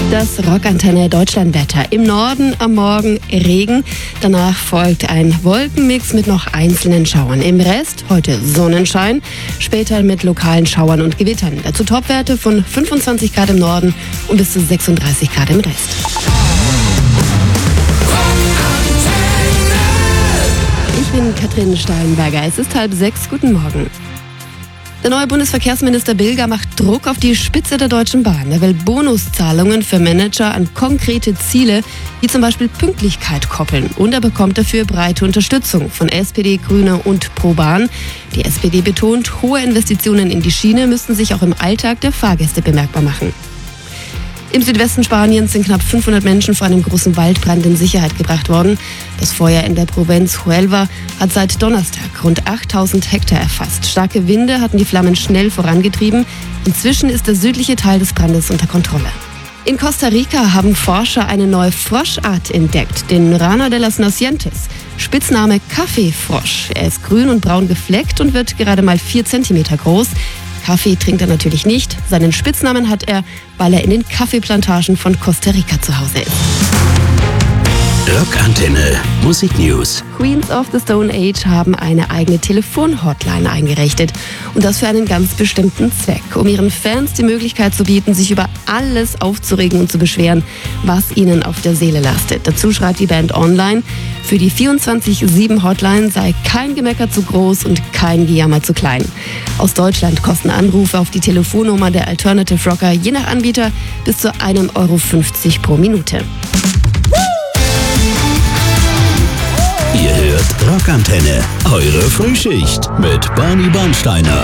Das Rockantenne Deutschlandwetter. Im Norden am Morgen Regen, danach folgt ein Wolkenmix mit noch einzelnen Schauern. Im Rest heute Sonnenschein, später mit lokalen Schauern und Gewittern. Dazu Topwerte von 25 Grad im Norden und bis zu 36 Grad im Rest. Ich bin Katrin Steinberger. Es ist 5:30. Guten Morgen. Der neue Bundesverkehrsminister Bilger macht Druck auf die Spitze der Deutschen Bahn. Er will Bonuszahlungen für Manager an konkrete Ziele, wie zum Beispiel Pünktlichkeit koppeln. Und er bekommt dafür breite Unterstützung von SPD, Grüne und Pro Bahn. Die SPD betont, hohe Investitionen in die Schiene müssten sich auch im Alltag der Fahrgäste bemerkbar machen. Im Südwesten Spaniens sind knapp 500 Menschen vor einem großen Waldbrand in Sicherheit gebracht worden. Das Feuer in der Provinz Huelva hat seit Donnerstag rund 8000 Hektar erfasst. Starke Winde hatten die Flammen schnell vorangetrieben. Inzwischen ist der südliche Teil des Brandes unter Kontrolle. In Costa Rica haben Forscher eine neue Froschart entdeckt, den Rana de las Nacientes. Spitzname Kaffeefrosch. Er ist grün und braun gefleckt und wird gerade mal 4 Zentimeter groß. Kaffee trinkt er natürlich nicht. Seinen Spitznamen hat er, weil er in den Kaffeeplantagen von Costa Rica zu Hause ist. Rockantenne Musik News. Queens of the Stone Age haben eine eigene Telefon-Hotline eingerichtet. Und das für einen ganz bestimmten Zweck. Um ihren Fans die Möglichkeit zu bieten, sich über alles aufzuregen und zu beschweren, was ihnen auf der Seele lastet. Dazu schreibt die Band online, für die 24/7-Hotline sei kein Gemecker zu groß und kein Gejammer zu klein. Aus Deutschland kosten Anrufe auf die Telefonnummer der Alternative Rocker je nach Anbieter bis zu 1,50 € pro Minute. Ihr hört Rockantenne, eure Frühschicht mit Barney Bernsteiner.